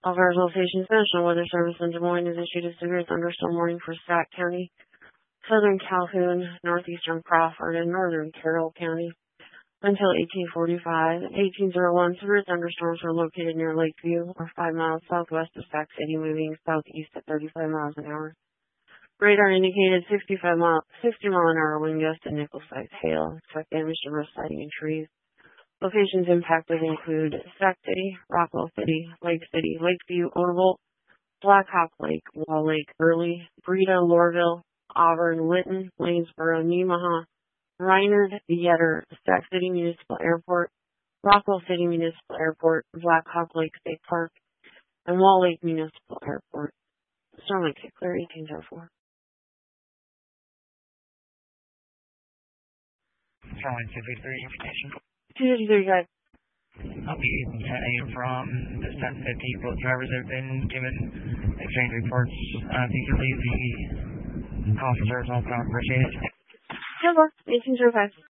All various locations, National Weather Service in Des Moines has issued a severe thunderstorm warning for Sac County, southern Calhoun, northeastern Crawford, and northern Carroll County. Until 1845 and 1801, severe thunderstorms were located near Lakeview, or 5 miles southwest of Sac City, moving southeast at 35 miles an hour. Radar indicated 60 mile an hour wind gust and nickel-sized hail. Expect damage to roof siding and trees. Locations impacted include Sac City, Rockwell City, Lakeview, Odebolt, Black Hawk Lake, Wall Lake, Early, Breda, Lorville, Auburn, Lytton, Waynesboro, Nemaha, Reinard, Yetter, Sac City Municipal Airport, Rockwell City Municipal Airport, Black Hawk Lake State Park, and Wall Lake Municipal Airport. Storm Lake Clear 1804. Starline 253 information. 253, guys. I'll be 10 from the 1050. Both drivers have been given exchange reports. If you could leave the officers on phone, appreciate it. Silver, 1805.